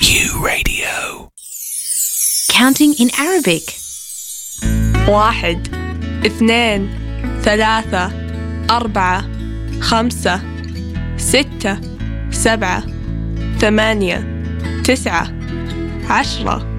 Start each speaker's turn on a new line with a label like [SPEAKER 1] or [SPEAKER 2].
[SPEAKER 1] You Radio.
[SPEAKER 2] Counting in Arabic.
[SPEAKER 3] 1 2 3 4 5 6 7 8 9 10